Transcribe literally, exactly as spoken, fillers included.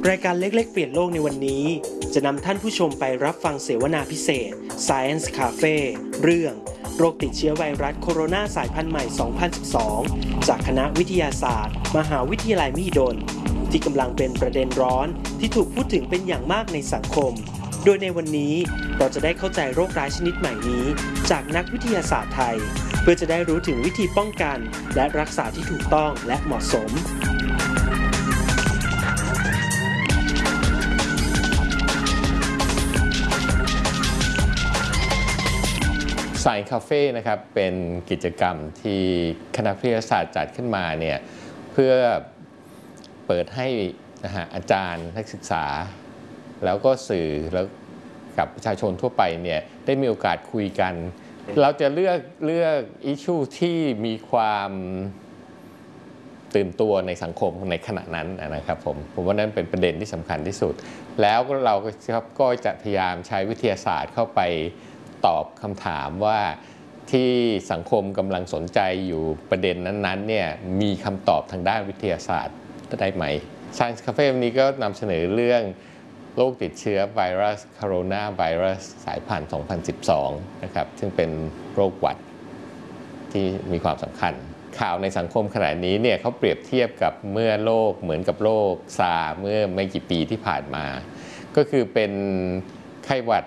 รายการเล็กๆเปลี่ยนโลกในวันนี้จะนำท่านผู้ชมไปรับฟังเสวนาพิเศษ Science Cafe เรื่องโรคติดเชื้อไวรัสโคโรนาสายพันธุ์ใหม่ สองพันสิบสอง จากคณะวิทยาศาสตร์ มหาวิทยาลัยมหิดลที่กำลังเป็นประเด็นร้อนที่ถูกพูดถึงเป็นอย่างมากในสังคมโดยในวันนี้เราจะได้เข้าใจโรคร้ายชนิดใหม่นี้จากนักวิทยาศาสตร์ไทยเพื่อจะได้รู้ถึงวิธีป้องกันและรักษาที่ถูกต้องและเหมาะสม Science Cafe นะครับเป็นกิจกรรมที่คณะวิทยาศาสตร์จัดขึ้นมาเนี่ยเพื่อเปิดให้นะฮะอาจารย์นักศึกษาแล้วก็สื่อแล้วกับประชาชนทั่วไปเนี่ยได้มีโอกาสคุยกันเราจะเลือกเลือกอิชชูที่มีความตื่นตัวในสังคมในขณะนั้นนะครับผมผมว่านั่นเป็นประเด็นที่สำคัญที่สุดแล้วเราก็จะพยายามใช้วิทยาศาสตร์เข้าไปตอบคำถามว่าที่สังคมกำลังสนใจอยู่ประเด็นนั้นๆเนี่ยมีคำตอบทางด้านวิทยาศาสตร์ได้ไหม Science Cafe วันนี้ก็นำเสนอเรื่องโรคติดเชื้อไวรัสโคโรนาไวรัสสายพันธุ์ สองพันสิบสอง นะครับซึ่งเป็นโรคหวัดที่มีความสำคัญข่าวในสังคมขณะนี้เนี่ยเขาเปรียบเทียบกับเมื่อโรคเหมือนกับโรคซาร์เมื่อไม่กี่ปีที่ผ่านมาก็คือเป็นไข้หวัด